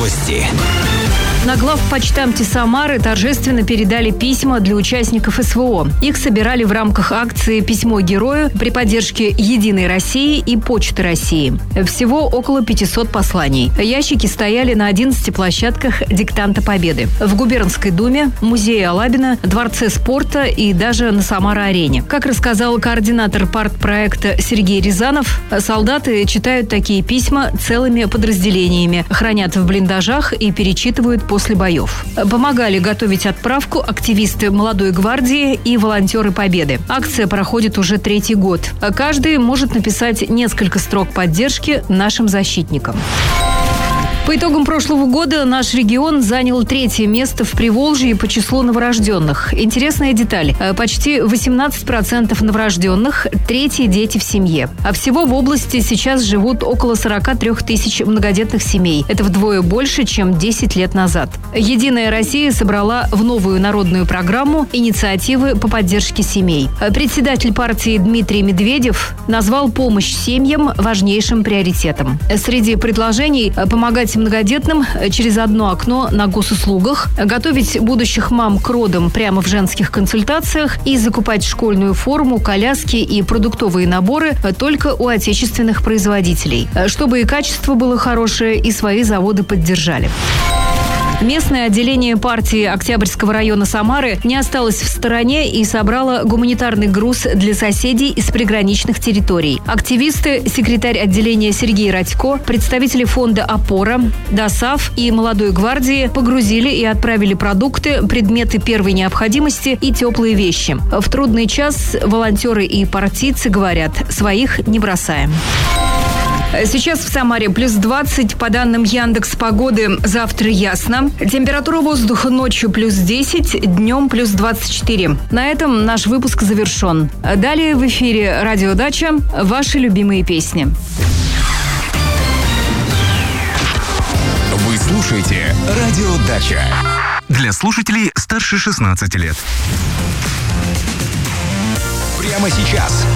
Новости. На главпочтамте Самары торжественно передали письма для участников СВО. Их собирали в рамках акции «Письмо герою» при поддержке «Единой России» и «Почты России». Всего около 500 посланий. Ящики стояли на 11 площадках диктанта Победы. В Губернской думе, Музее Алабина, Дворце спорта и даже на Самара-арене. Как рассказал координатор партпроекта Сергей Рязанов, солдаты читают такие письма целыми подразделениями, хранят в блиндажах и перечитывают после боев. Помогали готовить отправку активисты «Молодой гвардии» и волонтеры Победы. Акция проходит уже 3-й год. Каждый может написать несколько строк поддержки нашим защитникам. По итогам прошлого года наш регион занял 3-е место в Приволжье по числу новорожденных. Интересная деталь. Почти 18% новорожденных – 3-е дети в семье. А всего в области сейчас живут около 43 тысяч многодетных семей. Это вдвое больше, чем 10 лет назад. «Единая Россия» собрала в новую народную программу инициативы по поддержке семей. Председатель партии Дмитрий Медведев назвал помощь семьям важнейшим приоритетом. Среди предложений – помогать многодетным через одно окно на госуслугах, готовить будущих мам к родам прямо в женских консультациях и закупать школьную форму, коляски и продуктовые наборы только у отечественных производителей, чтобы и качество было хорошее, и свои заводы поддержали. Местное отделение партии Октябрьского района Самары не осталось в стороне и собрало гуманитарный груз для соседей из приграничных территорий. Активисты, секретарь отделения Сергей Радько, представители фонда «Опора», ДОСАВ и «Молодой гвардии» погрузили и отправили продукты, предметы первой необходимости и теплые вещи. В трудный час волонтеры и партийцы говорят: своих не бросаем. Сейчас в Самаре плюс 20, по данным Яндекс.Погоды, завтра ясно. Температура воздуха ночью плюс 10, днем плюс 24. На этом наш выпуск завершен. Далее в эфире «Радио Дача». Ваши любимые песни. Вы слушаете «Радио Дача». Для слушателей старше 16 лет. Прямо сейчас